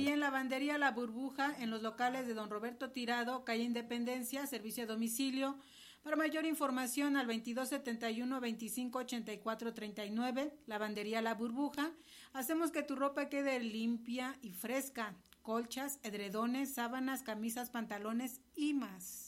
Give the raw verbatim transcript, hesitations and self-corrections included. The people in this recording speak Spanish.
También Lavandería La Burbuja en los locales de Don Roberto Tirado, calle Independencia, servicio a domicilio. Para mayor información al veintidós setenta y uno, veinticinco ochenta y cuatro treinta y nueve, Lavandería La Burbuja. Hacemos que tu ropa quede limpia y fresca. Colchas, edredones, sábanas, camisas, pantalones y más.